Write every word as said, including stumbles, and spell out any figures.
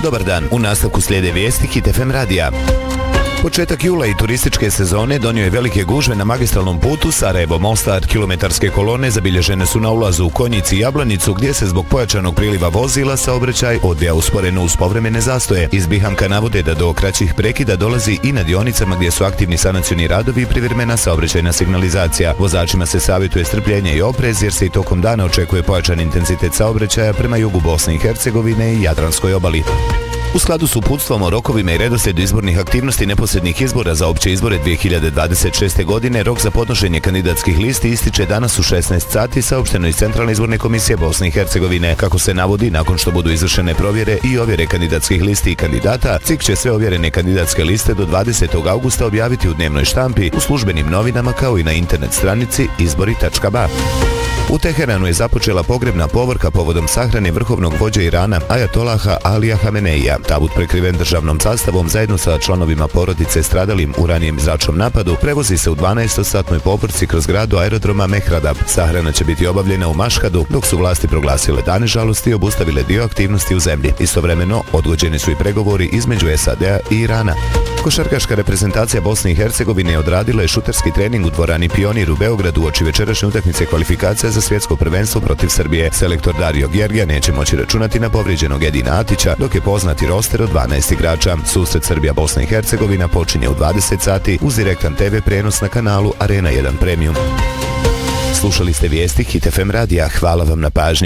Dobar dan, u nastavku slijede vijesti Hit F M radija. Početak jula i turističke sezone donio je velike gužve na magistralnom putu Sarajevo-Mostar. Kilometarske kolone zabilježene su na ulazu u Konjici i Jablanicu, gdje se zbog pojačanog priliva vozila saobraćaj odvija usporeno uz povremene zastoje. Iz Bihamka navode da do kraćih prekida dolazi i na dionicama gdje su aktivni sanacioni radovi i privremena saobraćajna signalizacija. Vozačima se savjetuje strpljenje i oprez jer se i tokom dana očekuje pojačan intenzitet saobraćaja prema jugu Bosne i Hercegovine i Jadranskoj obali. U skladu s uputstvom o rokovima i redoslijedu izbornih aktivnosti neposrednih izbora za opće izbore dvije hiljade dvadeset šeste. godine, rok za podnošenje kandidatskih listi ističe danas u šesnaest sati, saopšteno iz Centralne izborne komisije Bosne i Hercegovine. Kako se navodi, nakon što budu izvršene provjere i ovjere kandidatskih listi i kandidata, C I K će sve ovjerene kandidatske liste do dvadesetog augusta objaviti u dnevnoj štampi, u službenim novinama kao i na internet stranici izbori tačka ba. U Teheranu je započela pogrebna povorka povodom sahrane vrhovnog vođe Irana Ajatolaha Alija Hameneija. Tabut prekriven državnom zastavom zajedno sa članovima porodice stradalim u ranijem zračnom napadu prevozi se u dvanaestosatnoj povorci kroz grad do aerodroma Mehradab. Sahrana će biti obavljena u Mašhadu, dok su vlasti proglasile dane žalosti i obustavile dio aktivnosti u zemlji. Istovremeno odgođeni su i pregovori između S A D-a i Irana. Košarkaška reprezentacija Bosne i Hercegovine odradila je šuterski trening u dvorani Pionir u Beogradu uoči večerašnje utakmice kvalifikacija za svjetsko prvenstvo protiv Srbije. Selektor Dario Gjergija neće moći računati na povrijeđenog Edina Atića, dok je poznati roster od dvanaest igrača. Susret Srbija Bosna i Hercegovina počinje u dvadeset sati uz direktan T V prenos na kanalu Arena jedan Premium. Slušali ste vijesti Hit F M radija. Hvala vam na pažnji.